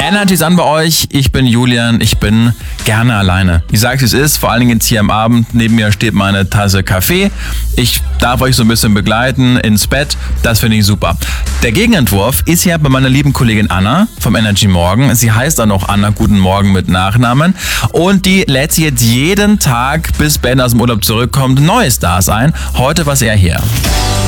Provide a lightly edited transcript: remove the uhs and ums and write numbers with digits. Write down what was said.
Energy ist an bei euch. Ich bin Julian. Ich bin gerne alleine. Ich sag's, wie es ist. Vor allen Dingen jetzt hier am Abend. Neben mir steht meine Tasse Kaffee. Ich darf euch so ein bisschen begleiten ins Bett. Das finde ich super. Der Gegenentwurf ist ja bei meiner lieben Kollegin Anna vom Energy Morgen. Sie heißt auch noch Anna Guten Morgen mit Nachnamen. Und die lädt sie jetzt jeden Tag, bis Ben aus dem Urlaub zurückkommt, neue Stars ein. Heute war es eher hier.